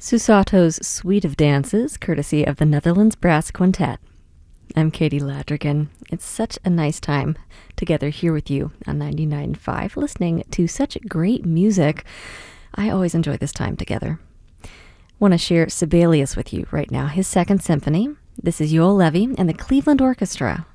Susato's Suite of Dances, courtesy of the Netherlands Brass Quintet. I'm Katie Ladrigan. It's such a nice time together here with you on 99.5, listening to such great music. I always enjoy this time together. Want to share Sibelius with you right now, his second symphony. This is Joel Levy and the Cleveland Orchestra